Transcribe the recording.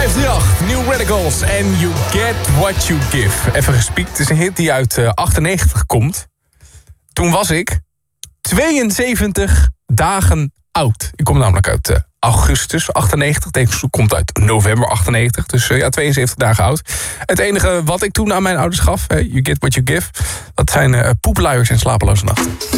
538, New Radicals en You Get What You Give. Even gespiekt, het is een hit die uit 98 komt. Toen was ik 72 dagen oud. Ik kom namelijk uit augustus 98. Deze komt uit november 98. Dus 72 dagen oud. Het enige wat ik toen aan mijn ouders gaf, You Get What You Give, dat zijn poepluiers en slapeloze nachten.